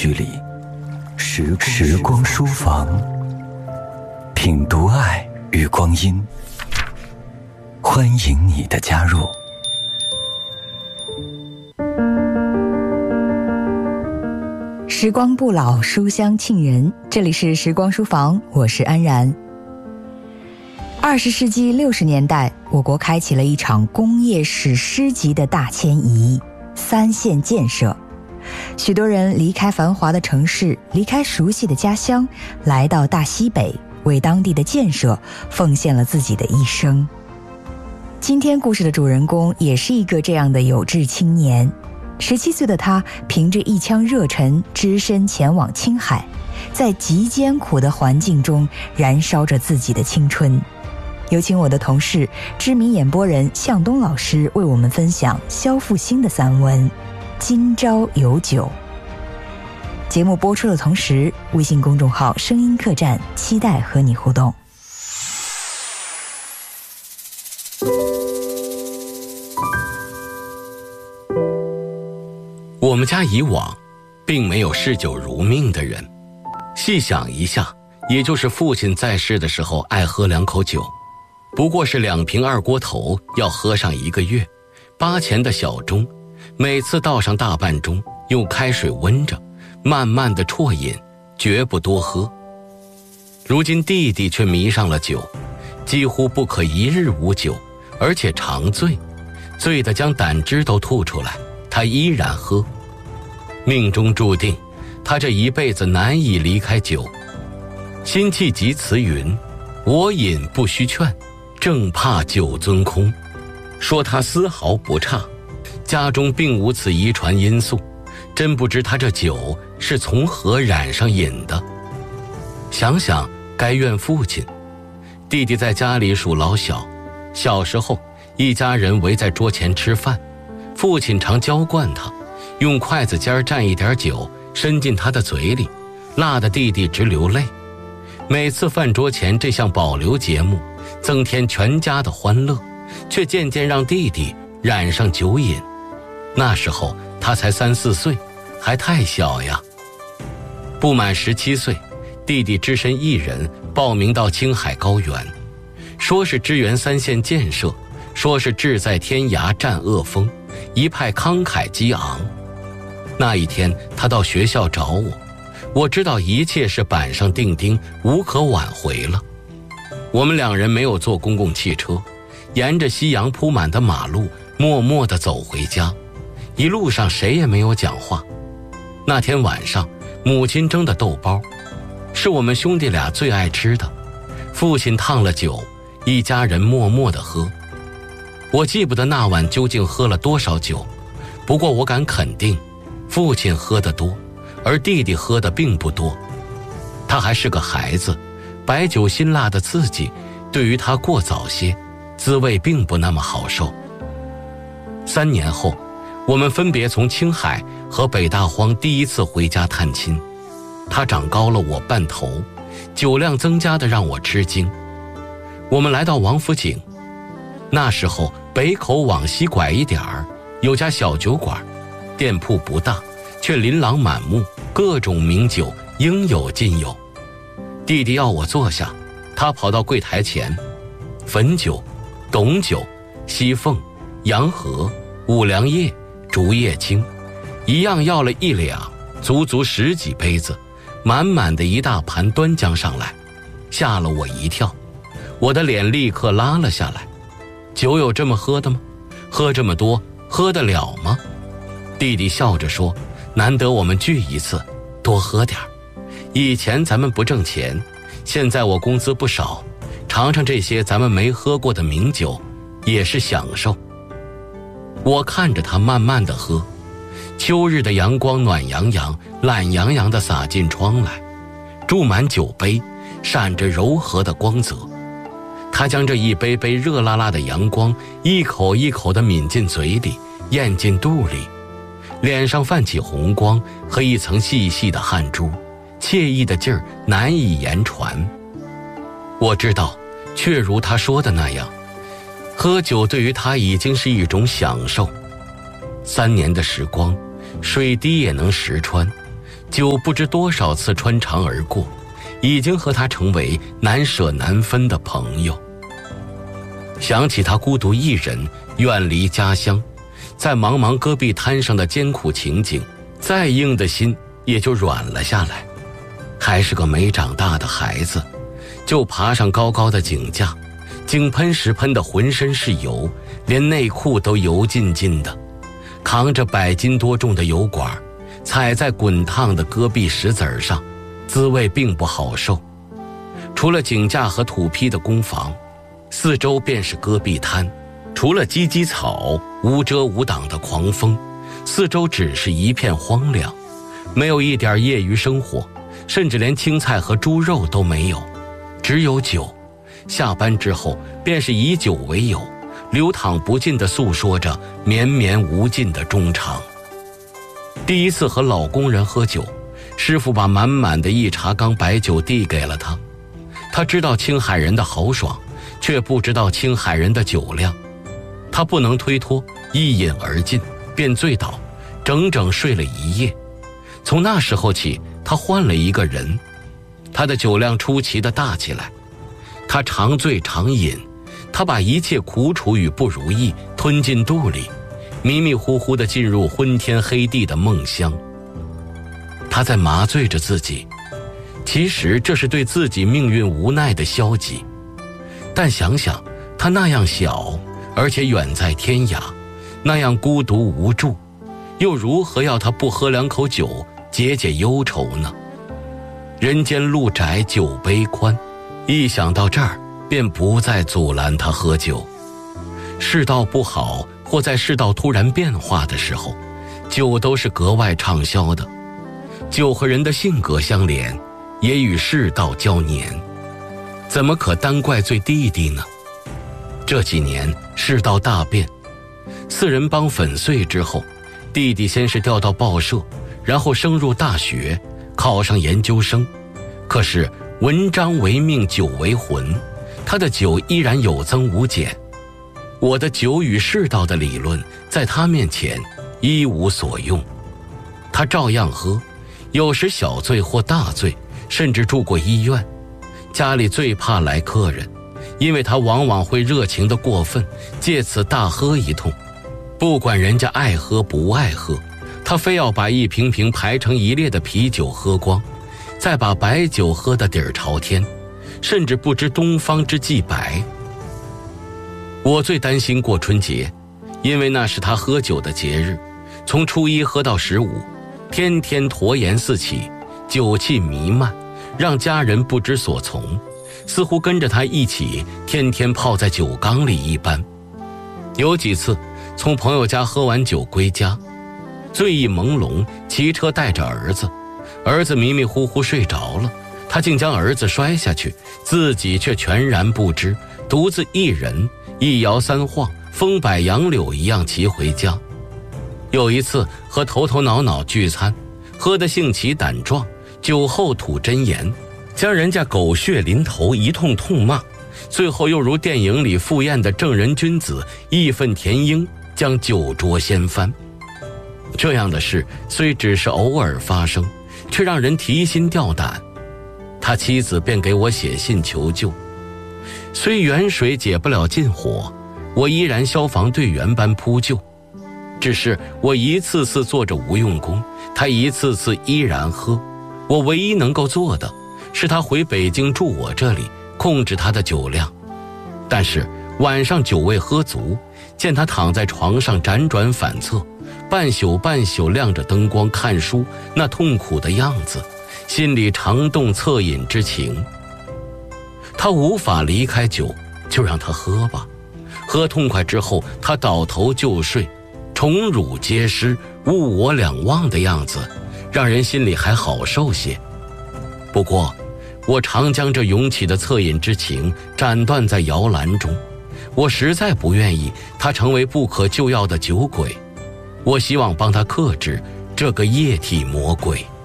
距里，时光书房，品读爱与光阴。欢迎你的加入。 时光不老，书香沁人。这里是时光书房，我是安然。20世纪60年代，我国开启了一场工业史诗级的大迁移——三线建设。许多人离开繁华的城市，离开熟悉的家乡，来到大西北，为当地的建设奉献了自己的一生。今天故事的主人公也是一个这样的有志青年。17岁的他凭着一腔热忱，只身前往青海，在极艰苦的环境中燃烧着自己的青春。有请我的同事、知名演播人向东老师为我们分享萧复兴的散文《今朝有酒》。节目播出的同时，微信公众号声音客栈期待和你互动。 我们家以往并没有嗜酒如命的人，细想一下，也就是父亲在世的时候爱喝2口酒，不过是2瓶2锅头，要喝上1个月，8钱的小盅，每次倒上大半盅，用开水温着，慢慢的啜饮，绝不多喝。如今弟弟却迷上了酒，几乎不可一日无酒，而且常醉，醉得将胆汁都吐出来，他依然喝。命中注定，他这一辈子难以离开酒。辛弃疾词云：我饮不须劝，正怕酒樽空。说他丝毫不差，家中并无此遗传因素，真不知他这酒是从何染上瘾的。想想该怨父亲。弟弟在家里属老小，小时候一家人围在桌前吃饭，父亲常娇惯他，用筷子尖蘸一点酒伸进他的嘴里，辣得弟弟直流泪。每次饭桌前这项保留节目，增添全家的欢乐，却渐渐让弟弟染上酒瘾。那时候他才3、4岁，还太小呀。不满17岁，弟弟只身一人报名到青海高原，说是支援3线建设，说是志在天涯战恶风，一派慷慨激昂。那一天他到学校找我，我知道一切是板上钉钉，无可挽回了。我们2人没有坐公共汽车，沿着夕阳铺满的马路默默地走回家，一路上谁也没有讲话。那天晚上母亲蒸的豆包是我们兄弟俩最爱吃的，父亲烫了酒，一家人默默地喝。我记不得那晚究竟喝了多少酒，不过我敢肯定，父亲喝得多，而弟弟喝的并不多。他还是个孩子，白酒辛辣的刺激对于他过早些，滋味并不那么好受。3年后，我们分别从青海和北大荒第一次回家探亲。他长高了我半头，酒量增加的让我吃惊。我们来到王府井，那时候北口往西拐一点儿，有家小酒馆，店铺不大，却琳琅满目，各种名酒应有尽有。弟弟要我坐下，他跑到柜台前，汾酒、董酒、西凤、洋河、五粮液、竹叶青，一样要了1两，足足10几杯子，满满的一大盘端将上来，吓了我一跳。我的脸立刻拉了下来。酒有这么喝的吗？喝这么多，喝得了吗？弟弟笑着说，难得我们聚一次，多喝点儿。以前咱们不挣钱，现在我工资不少，尝尝这些咱们没喝过的名酒，也是享受。我看着他慢慢地喝，秋日的阳光暖洋洋、懒洋洋地洒进窗来，注满酒杯，闪着柔和的光泽。他将这一杯杯热辣辣的阳光一口一口地抿进嘴里，咽进肚里，脸上泛起红光和一层细细的汗珠，惬意的劲儿难以言传。我知道，确如他说的那样，喝酒对于他已经是一种享受。3年的时光，水滴也能识穿， 酒不知多少次穿肠而过，已经和他成为难舍难分的朋友。想起他孤独一人远离家乡，在茫茫戈壁滩上的艰苦情景，再硬的心也就软了下来。还是个没长大的孩子，就爬上高高的井架，井喷时喷得浑身是油，连内裤都油浸浸的，扛着100斤多重的油管，踩在滚烫的戈壁石子上，滋味并不好受。除了井架和土坯的工房，四周便是戈壁滩，除了芨芨草，无遮无挡的狂风，四周只是一片荒凉，没有一点业余生活，甚至连青菜和猪肉都没有，只有酒。下班之后便是以酒为友，流淌不尽地诉说着绵绵无尽的衷肠。第一次和老工人喝酒，师傅把满满的一茶缸白酒递给了他。他知道青海人的豪爽，却不知道青海人的酒量。他不能推脱，一饮而尽，便醉倒，整整睡了一夜。从那时候起，他换了一个人，他的酒量出奇地大起来。他常醉常饮，他把一切苦楚与不如意吞进肚里，迷迷糊糊地进入昏天黑地的梦乡。他在麻醉着自己，其实这是对自己命运无奈的消极。但想想他那样小，而且远在天涯，那样孤独无助，又如何要他不喝2口酒解解忧愁呢？人间路窄酒杯宽，一想到这儿，便不再阻拦他喝酒。世道不好，或在世道突然变化的时候，酒都是格外畅销的。酒和人的性格相连，也与世道交年，怎么可单怪罪弟弟呢？这几年世道大变，4人帮粉碎之后，弟弟先是调到报社，然后升入大学，考上研究生。可是文章为命，酒为魂，他的酒依然有增无减。我的酒与世道的理论在他面前一无所用，他照样喝，有时小醉或大醉，甚至住过医院。家里最怕来客人，因为他往往会热情的过分，借此大喝一通。不管人家爱喝不爱喝，他非要把一瓶瓶排成一列的啤酒喝光，再把白酒喝得底儿朝天，甚至不知东方之既白。我最担心过春节，因为那是他喝酒的节日，从初1喝到15，天天驼颜四起，酒气弥漫，让家人不知所从，似乎跟着他一起天天泡在酒缸里一般。有几次从朋友家喝完酒归家，醉意朦胧，骑车带着儿子，儿子迷迷糊糊睡着了，他竟将儿子摔下去，自己却全然不知，独自一人1摇3晃，风摆杨柳一样骑回家。有一次和头头脑脑聚餐，喝得兴起胆壮，酒后吐真言，将人家狗血淋头一通痛骂，最后又如电影里赴宴的正人君子，义愤填膺，将酒桌掀翻。这样的事虽只是偶尔发生，却让人提心吊胆。他妻子便给我写信求救。虽远水解不了近火，我依然消防队员般扑救，只是我一次次做着无用功，他一次次依然喝。我唯一能够做的是他回北京住我这里，控制他的酒量。但是晚上酒味喝足，见他躺在床上辗转反侧，半宿半宿亮着灯光看书，那痛苦的样子，心里常动恻隐之情。他无法离开酒，就让他喝吧。喝痛快之后，他倒头就睡，宠辱皆失，物我两忘的样子，让人心里还好受些。不过我常将这涌起的恻隐之情斩断在摇篮中，我实在不愿意他成为不可救药的酒鬼，我希望帮他克制这个液体魔鬼。